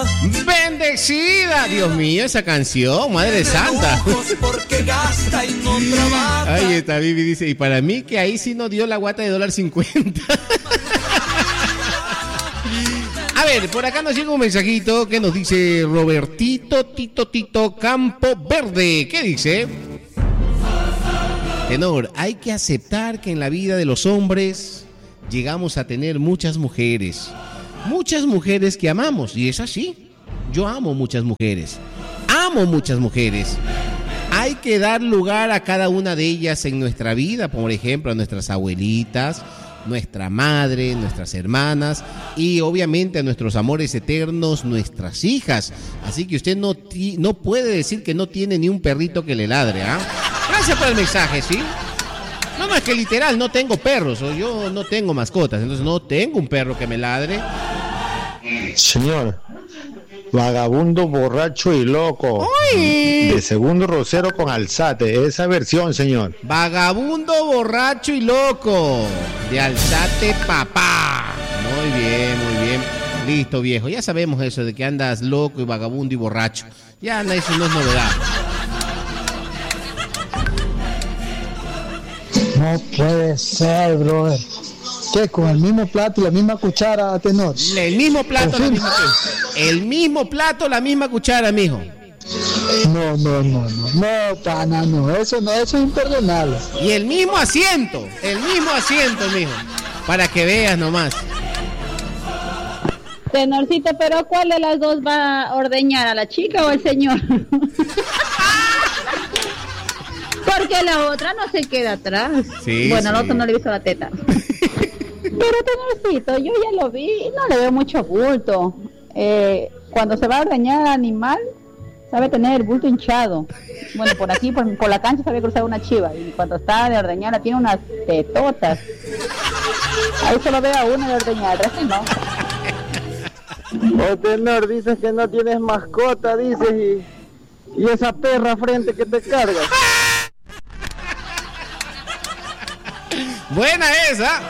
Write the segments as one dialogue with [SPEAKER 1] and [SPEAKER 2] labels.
[SPEAKER 1] Bendecida, Dios mío, esa canción, Madre Santa. Ahí está, Vivi dice, y para mí que ahí sí nos dio la guata de $1.50. A ver, por acá nos llega un mensajito que nos dice Robertito Tito Campo Verde. ¿Qué dice? Tenor, hay que aceptar que en la vida de los hombres llegamos a tener muchas mujeres que amamos, y es así. Yo amo muchas mujeres. Hay que dar lugar a cada una de ellas en nuestra vida, por ejemplo, a nuestras abuelitas, nuestra madre, nuestras hermanas y obviamente a nuestros amores eternos, nuestras hijas. Así que usted no puede decir que no tiene ni un perrito que le ladre, ¿ah? Gracias por el mensaje, ¿sí? No, es que literal, no tengo perros, o yo no tengo mascotas, entonces no tengo un perro que me ladre.
[SPEAKER 2] Señor, vagabundo, borracho y loco.
[SPEAKER 1] ¡Uy!
[SPEAKER 2] De Segundo Rosero con Alzate, esa versión, señor.
[SPEAKER 1] Vagabundo, borracho y loco, de Alzate papá. Muy bien. Listo, viejo, ya sabemos eso de que andas loco y vagabundo y borracho. Ya, eso no es novedad.
[SPEAKER 3] No puede ser, brother. ¿Qué? ¿Con el mismo plato y la misma cuchara, Tenor?
[SPEAKER 1] El mismo plato, la misma cuchara, mijo.
[SPEAKER 3] No, pana, no. Eso es imperdonable.
[SPEAKER 1] Y el mismo asiento, mijo. Para que veas nomás.
[SPEAKER 4] Tenorcito, pero ¿cuál de las dos va a ordeñar, a la chica o el señor? Porque la otra no se queda atrás.
[SPEAKER 1] Sí,
[SPEAKER 4] bueno, al otro no le he visto la teta. Pero Tenorcito, yo ya lo vi y no le veo mucho bulto. Cuando se va a ordeñar al animal, sabe tener el bulto hinchado. Bueno, por aquí, por la cancha sabe cruzar una chiva. Y cuando está de ordeñar, tiene unas tetotas. Ahí solo veo a uno de ordeñar, el resto no.
[SPEAKER 5] Oh, Tenor, dices que no tienes mascota, dices, y esa perra frente que te cargas.
[SPEAKER 1] Buena esa.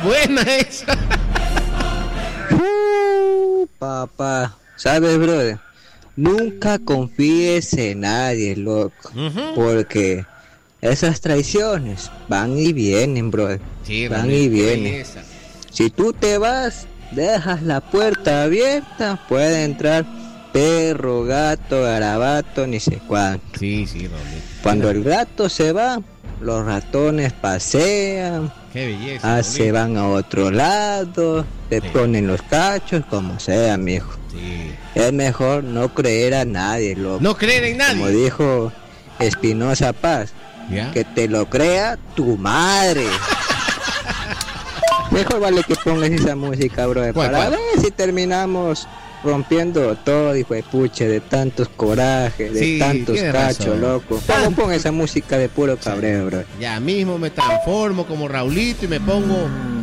[SPEAKER 6] Papá, ¿sabes, brother? Nunca confíes en nadie, loco. Porque esas traiciones van y vienen, brother.
[SPEAKER 1] Sí,
[SPEAKER 6] van y vienen. Si tú te vas, dejas la puerta abierta, puede entrar perro, gato, garabato, ni sé cuánto.
[SPEAKER 1] Sí, Rolito.
[SPEAKER 6] Cuando el gato se va, los ratones pasean.
[SPEAKER 1] Qué belleza.
[SPEAKER 6] Se van a otro lado, te ponen los cachos, como sea, mijo.
[SPEAKER 1] Sí.
[SPEAKER 6] Es mejor no creer a nadie, loco.
[SPEAKER 1] No creer en nadie.
[SPEAKER 6] Como dijo Espinosa Paz,
[SPEAKER 1] ¿ya?
[SPEAKER 6] Que te lo crea tu madre. Mejor vale que pongas esa música, bro, para ver si terminamos rompiendo todo, hijo de puche, de tantos corajes, de tantos cachos, loco. Pon esa música de puro cabreo, bro.
[SPEAKER 1] Ya mismo me transformo como Raulito y me pongo